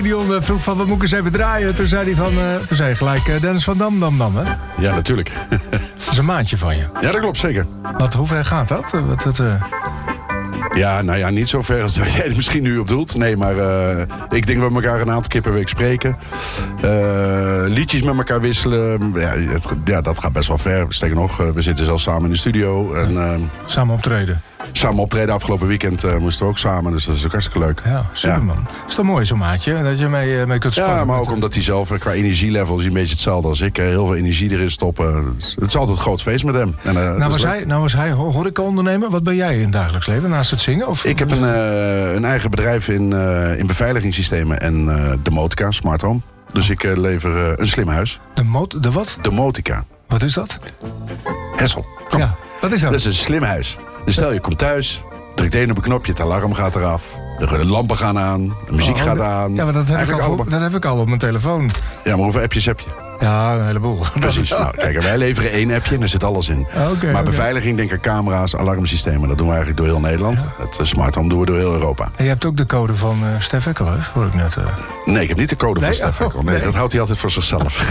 Dion vroeg van, wat moet ik eens even draaien? Toen zei hij gelijk Dennis van Dam, hè? Ja, natuurlijk. Dat is een maatje van je. Ja, dat klopt, zeker. Hoe ver gaat dat? Ja, nou ja, niet zo ver als jij er misschien nu op doelt. Nee, maar ik denk dat we elkaar een aantal keer per week spreken. Liedjes met elkaar wisselen. Ja, dat gaat best wel ver. Sterker nog, we zitten zelfs samen in de studio. En, samen optreden. Samen optreden. Afgelopen weekend moesten we ook samen. Dus dat is ook hartstikke leuk. Ja, superman. Ja. Is toch mooi zo'n maatje? Dat je mee kunt sparren? Ja, maar ook omdat hij zelf qua energielevel is een beetje hetzelfde als ik. Heel veel energie erin stoppen. Het is altijd een groot feest met hem. En, was hij horeca-ondernemer. Wat ben jij in het dagelijks leven naast het zingen? Of ik heb een eigen bedrijf in beveiligingssystemen en de Motica, Smart Home. Dus ik lever een slim huis. De wat? De Motica. Wat is dat? Hessel. Kom. Ja, wat is dat? Dat is een slim huis. Dus stel je komt thuis, drukt één op een knopje, het alarm gaat eraf. De lampen gaan aan, de muziek gaat aan. Ja, maar dat heb ik al op mijn telefoon. Ja, maar hoeveel appjes heb je? Ja, een heleboel. Precies. Nou, kijk, wij leveren 1 appje en daar zit alles in. Maar beveiliging, denk ik, camera's, alarmsystemen. Dat doen we eigenlijk door heel Nederland. Ja. Het Smart Home doen we door heel Europa. En je hebt ook de code van Stef Ekkel, hoor ik net. Nee, ik heb niet de code van Stef Ekkel. Nee, dat houdt hij altijd voor zichzelf.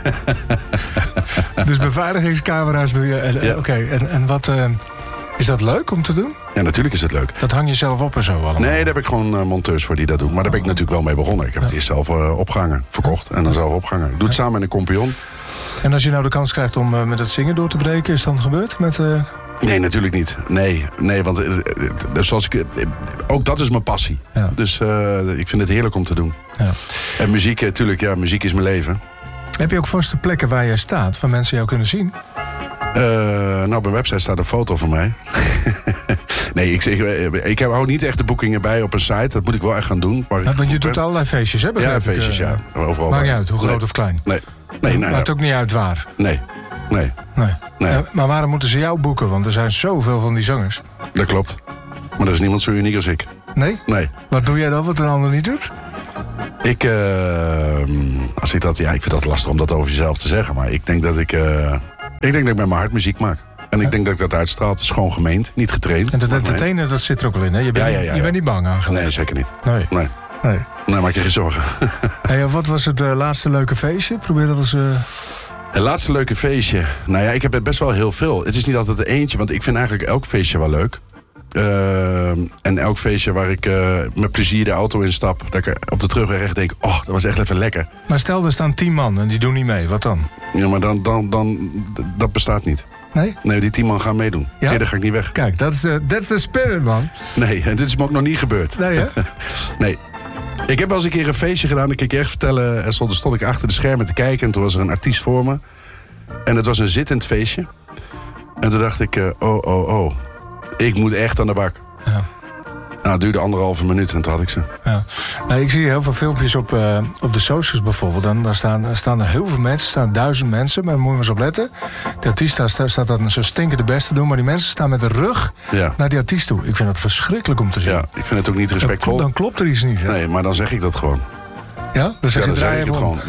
Dus beveiligingscamera's doe je. Ja. Oké, en wat... Is dat leuk om te doen? Ja, natuurlijk is het leuk. Dat hang je zelf op en zo allemaal? Nee, daar heb ik gewoon monteurs voor die dat doen. Maar daar ben ik natuurlijk wel mee begonnen. Ik heb het eerst zelf opgehangen, verkocht en dan zelf opgehangen. Ik doe het samen met een compagnon. En als je nou de kans krijgt om met het zingen door te breken, is dat dan gebeurd? Nee, natuurlijk niet. Nee, want zoals ook dat is mijn passie. Ja. Dus ik vind het heerlijk om te doen. Ja. En muziek, natuurlijk, ja, muziek is mijn leven. Heb je ook vaste plekken waar jij staat, waar mensen jou kunnen zien? Nou, op mijn website staat een foto van mij. Nee, ik hou niet echt de boekingen bij op een site. Dat moet ik wel echt gaan doen. Want je doet allerlei feestjes, hè? Ja, feestjes, ja. Overal. Maakt niet uit, hoe groot of klein? Nee. Maakt ook niet uit waar? Nee. Maar waarom moeten ze jou boeken? Want er zijn zoveel van die zangers. Dat klopt. Maar er is niemand zo uniek als ik. Nee? Nee. Wat doe jij dan wat een ander niet doet? Ik vind dat lastig om dat over jezelf te zeggen. Maar ik denk dat ik met mijn hart muziek maak. En ik denk dat ik dat uitstraalt. Het is gewoon gemeend, niet getraind. En dat trainen, dat zit er ook wel in, hè? Je bent niet bang aangelegd. Nee, zeker niet. Nee, maak je geen zorgen. Hey, wat was het laatste leuke feestje? Probeer dat eens... Het laatste leuke feestje? Nou ja, ik heb best wel heel veel. Het is niet altijd er eentje, want ik vind eigenlijk elk feestje wel leuk. En elk feestje waar ik met plezier de auto instap, dat ik op de terugweg echt denk, oh, dat was echt even lekker. Maar stel, er staan 10 man en die doen niet mee, wat dan? Ja, maar dan dat bestaat niet. Nee? Nee, die 10 man gaan meedoen. Ja? Eerder ga ik niet weg. Kijk, that's the spirit, man. Nee, en dit is me ook nog niet gebeurd. Nee, hè? Nee. Ik heb wel eens een keer een feestje gedaan, dat kan ik je echt vertellen. En stond ik achter de schermen te kijken en toen was er een artiest voor me. En het was een zittend feestje. En toen dacht ik, oh. Ik moet echt aan de bak. Ja. Nou, het duurde 1,5 minuut en toen had ik ze. Ja. Nou, ik zie heel veel filmpjes op de socials bijvoorbeeld. Dan staan er heel veel mensen, staan 1000 mensen. Maar daar moet je maar eens op letten. De artiest staat dan zo stinkende best te doen. Maar die mensen staan met de rug naar die artiest toe. Ik vind dat verschrikkelijk om te zien. Ja, ik vind het ook niet respectvol. Dan klopt er iets niet. Hè? Nee, maar dan zeg ik dat gewoon. Ja? Dan zeg ik het gewoon.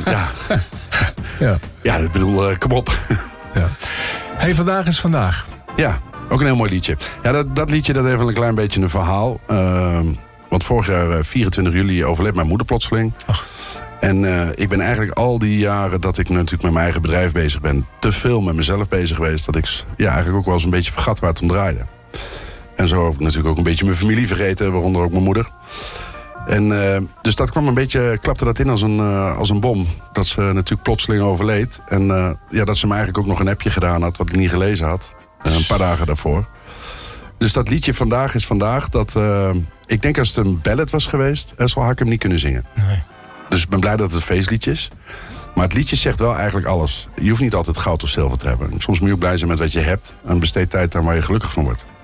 Ja. Ja, ik bedoel, kom op. Ja. Hey, vandaag is vandaag. Ja. Ook een heel mooi liedje. Ja, dat liedje dat heeft wel een klein beetje een verhaal. Want vorig jaar, 24 juli, overleed mijn moeder plotseling. Ach. En ik ben eigenlijk al die jaren dat ik natuurlijk met mijn eigen bedrijf bezig ben, te veel met mezelf bezig geweest, dat ik eigenlijk ook wel eens een beetje vergat waar het om draaide. En zo heb ik natuurlijk ook een beetje mijn familie vergeten, waaronder ook mijn moeder. En dus dat kwam klapte dat in als een bom. Dat ze natuurlijk plotseling overleed. En dat ze me eigenlijk ook nog een appje gedaan had, wat ik niet gelezen had. Een paar dagen daarvoor. Dus dat liedje Vandaag is Vandaag, ik denk als het een ballad was geweest, had ik hem niet kunnen zingen. Nee. Dus ik ben blij dat het een feestliedje is. Maar het liedje zegt wel eigenlijk alles. Je hoeft niet altijd goud of zilver te hebben. Soms moet je ook blij zijn met wat je hebt en besteed tijd aan waar je gelukkig van wordt.